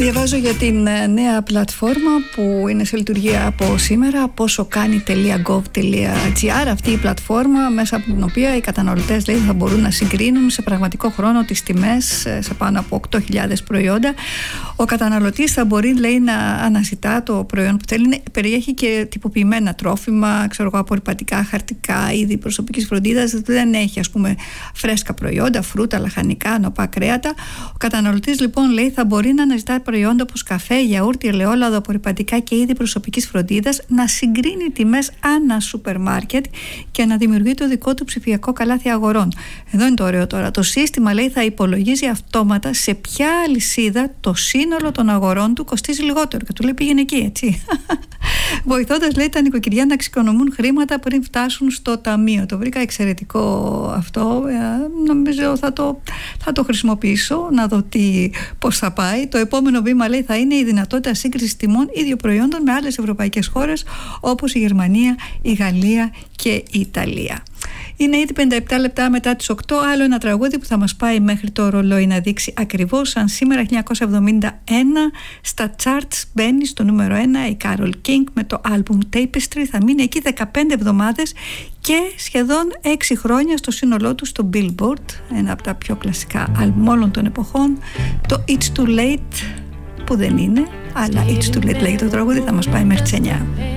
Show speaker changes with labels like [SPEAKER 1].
[SPEAKER 1] Διαβάζω για την νέα πλατφόρμα που είναι σε λειτουργία από σήμερα, ποσοκάνει.gov.gr. Αυτή η πλατφόρμα, μέσα από την οποία οι καταναλωτές, λέει, θα μπορούν να συγκρίνουν σε πραγματικό χρόνο τις τιμές σε πάνω από 8.000 προϊόντα. Ο καταναλωτής θα μπορεί, λέει, να αναζητά το προϊόν που θέλει. Περιέχει και τυποποιημένα τρόφιμα, απορρυπαντικά, χαρτικά, είδη προσωπικής φροντίδας. Δεν έχει, ας πούμε, φρέσκα προϊόντα, φρούτα, λαχανικά, νοπά κρέατα. Ο καταναλωτής, λοιπόν, λέει, θα μπορεί να αναζητά προϊόντα όπως καφέ, γιαούρτι, ελαιόλαδο, απορρυπαντικά και είδη προσωπικής φροντίδας, να συγκρίνει τιμές ανά σούπερ μάρκετ και να δημιουργεί το δικό του ψηφιακό καλάθι αγορών. Εδώ είναι το ωραίο τώρα. Το σύστημα, λέει, θα υπολογίζει αυτόματα σε ποια αλυσίδα το σύνολο των αγορών του κοστίζει λιγότερο. Και του λέει πήγαινε εκεί, έτσι. Βοηθώντας, λέει, τα νοικοκυριά να εξοικονομούν χρήματα πριν φτάσουν στο ταμείο. Το βρήκα εξαιρετικό αυτό. Νομίζω θα το χρησιμοποιήσω, να δω πώς θα πάει. Το επόμενο βήμα, λέει, θα είναι η δυνατότητα σύγκρισης τιμών ίδιων προϊόντων με άλλες ευρωπαϊκές χώρες όπως η Γερμανία, η Γαλλία και η Ιταλία. Είναι ήδη 57 λεπτά μετά τις 8. Άλλο ένα τραγούδι που θα μας πάει μέχρι το ρολόι να δείξει ακριβώς σαν σήμερα 1971. Στα charts μπαίνει στο νούμερο 1 η Carole King με το album Tapestry. Θα μείνει εκεί 15 εβδομάδες και σχεδόν 6 χρόνια στο σύνολό του στο Billboard. Ένα από τα πιο κλασικά album όλων των εποχών. Το It's Too Late, που δεν είναι, αλλά It's Too Late, λέει το τραγούδι, θα μας πάει μέχρι τις 9.